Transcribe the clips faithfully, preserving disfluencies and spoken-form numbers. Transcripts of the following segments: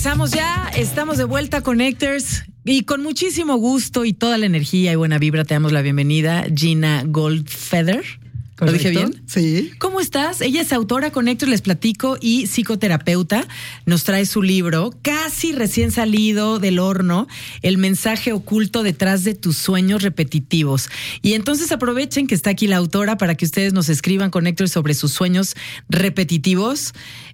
Regresamos ya, estamos de vuelta, Connectors, y con muchísimo gusto y toda la energía y buena vibra te damos la bienvenida, Gina Goldfeder. ¿Lo dije bien? Sí. ¿Cómo estás? Ella es autora, Connectors, les platico, y psicoterapeuta. Nos trae su libro, casi recién salido del horno, El mensaje oculto detrás de tus sueños repetitivos. Y entonces aprovechen que está aquí la autora para que ustedes nos escriban, Connectors, sobre sus sueños repetitivos.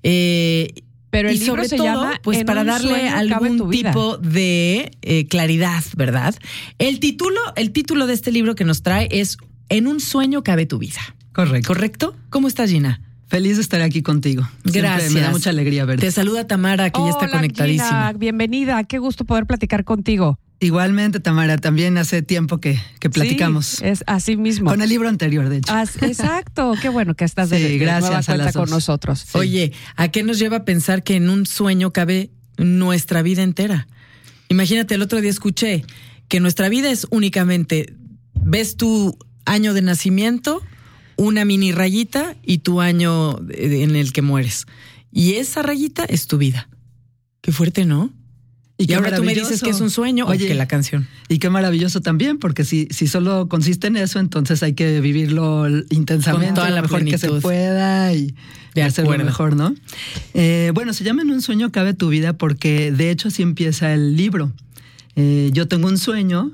Eh, Pero el y libro sobre se todo, llama pues En para un darle sueño cabe algún tu vida. tipo de eh, claridad, ¿verdad? El título, el título de este libro que nos trae es En un sueño cabe tu vida. Correcto. ¿Correcto? ¿Cómo estás, Gina? Feliz de estar aquí contigo. Siempre Gracias. me da mucha alegría verte. Te saluda Tamara, que ya está Hola, conectadísima. Gina, bienvenida. Qué gusto poder platicar contigo. Igualmente, Tamara, también hace tiempo que, que platicamos. Sí, es así mismo. Con el libro anterior, de hecho. As- exacto. Qué bueno que estás de, Sí, de gracias nueva a cuenta las con dos. nosotros. Sí. Oye, ¿a qué nos lleva a pensar que en un sueño cabe nuestra vida entera? Imagínate, el otro día escuché que nuestra vida es únicamente, ves tu año de nacimiento, una mini rayita y tu año en el que mueres. Y esa rayita es tu vida. Qué fuerte, ¿no? Y, qué ahora tú me maravilloso. dices que es un sueño Oye, o que la canción. Y qué maravilloso también, porque si, si solo consiste en eso, entonces hay que vivirlo intensamente, Con toda lo la mejor que plenitud. se pueda y, De y hacerlo acuerdo. mejor, ¿no? Eh, bueno, se llama En un sueño cabe tu vida porque de hecho así empieza el libro. Eh, yo tengo un sueño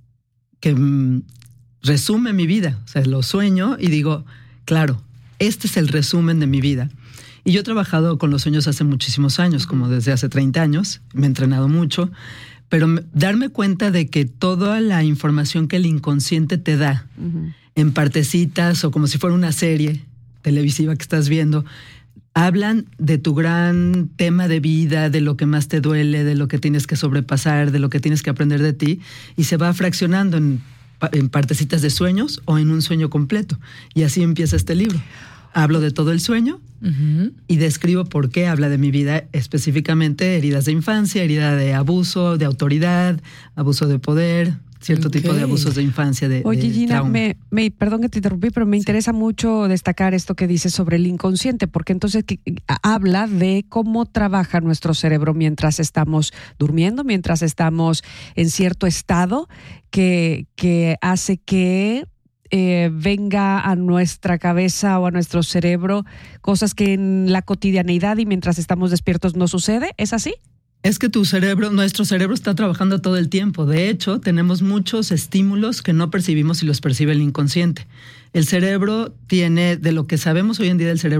que mm, resume mi vida, o sea, lo sueño y digo, claro, este es el resumen de mi vida. Y yo he trabajado con los sueños hace muchísimos años, como desde hace treinta años, me he entrenado mucho, pero me, darme cuenta de que toda la información que el inconsciente te da, Ujú. en partecitas o como si fuera una serie televisiva que estás viendo, hablan de tu gran tema de vida, de lo que más te duele, de lo que tienes que sobrepasar, de lo que tienes que aprender de ti, y se va fraccionando en, en partecitas de sueños o en un sueño completo. Y así empieza este libro. Hablo de todo el sueño Uh-huh. y describo por qué habla de mi vida, específicamente heridas de infancia, herida de abuso, de autoridad, abuso de poder, cierto Okay. tipo de abusos de infancia, de, Oye, de Gina, trauma. me, me, perdón que te interrumpí, pero me interesa mucho destacar esto que dices sobre el inconsciente, porque entonces que, habla de cómo trabaja nuestro cerebro mientras estamos durmiendo, mientras estamos en cierto estado que, que hace que eh, venga a nuestra cabeza o a nuestro cerebro cosas que en la cotidianeidad y mientras estamos despiertos no sucede. ¿Es así? Es que tu cerebro, nuestro cerebro está trabajando todo el tiempo. De hecho, tenemos muchos estímulos que no percibimos y los percibe el inconsciente. El cerebro tiene, de lo que sabemos hoy en día del cerebro,